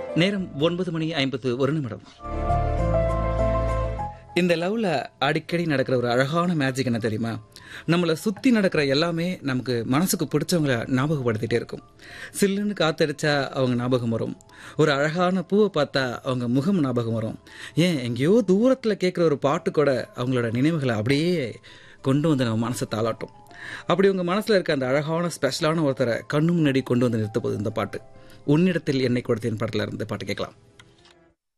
நேரம் 9:51. இந்த லவ்ல அடிக்கடி நடக்கிற ஒரு அழகான மேஜிக் என்ன தெரியுமா? நம்மளை சுற்றி நடக்கிற எல்லாமே நமக்கு மனசுக்கு பிடிச்சவங்கள ஞாபகப்படுத்திட்டே இருக்கும். சில்லுன்னு காத்தடிச்சா அவங்க ஞாபகம் வரும். ஒரு அழகான பூவை பார்த்தா அவங்க முகம் ஞாபகம் வரும். ஏன் எங்கேயோ தூரத்தில் கேட்குற ஒரு பாட்டு கூட அவங்களோட நினைவுகளை அப்படியே கொண்டு வந்து நம்ம மனசை தாளாட்டும். அப்படி உங்கள் மனசில் இருக்க அந்த அழகான ஸ்பெஷலான ஒருத்தரை கண்ணு முன்னாடி கொண்டு வந்து நிறுத்த போகுது இந்த பாட்டு. உன்னிடத்தில் என்னை கொடுத்தேன் படத்தில் இருந்து பாட்டு கேட்கலாம்.